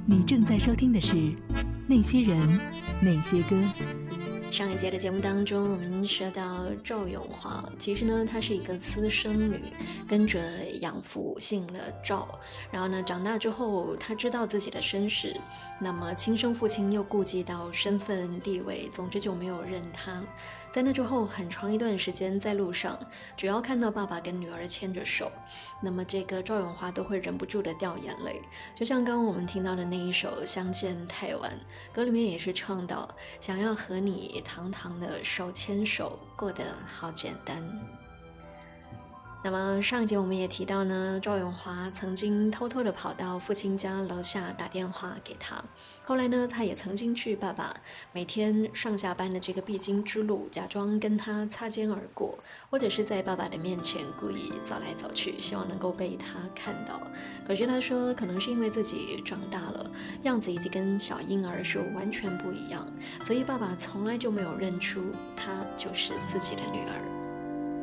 你正在收听的是《那些人，那些歌》。 上一节的节目当中，我们说到赵咏华，其实呢，她是一个私生女，跟着养父姓了赵。然后呢，长大之后，她知道自己的身世，那么亲生父亲又顾及到身份地位，总之就没有认她。在那之后很长一段时间，在路上只要看到爸爸跟女儿牵着手，那么这个赵咏华都会忍不住的掉眼泪。就像刚刚我们听到的那一首《相见太晚》，歌里面也是唱到想要和你堂堂的手牵手，过得好简单。那么上一节我们也提到呢，赵咏华曾经偷偷的跑到父亲家楼下打电话给他，后来呢，他也曾经去爸爸每天上下班的这个必经之路，假装跟他擦肩而过，或者是在爸爸的面前故意走来走去，希望能够被他看到。可是他说，可能是因为自己长大了，样子已经跟小婴儿是完全不一样，所以爸爸从来就没有认出她就是自己的女儿。